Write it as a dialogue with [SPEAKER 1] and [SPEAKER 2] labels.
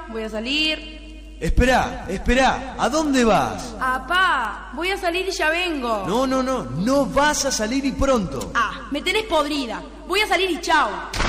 [SPEAKER 1] voy a salir.
[SPEAKER 2] Esperá, ¿a dónde vas?
[SPEAKER 1] Apá, voy a salir y ya vengo.
[SPEAKER 2] No vas a salir y pronto.
[SPEAKER 1] Me tenés podrida. Voy a salir y chao.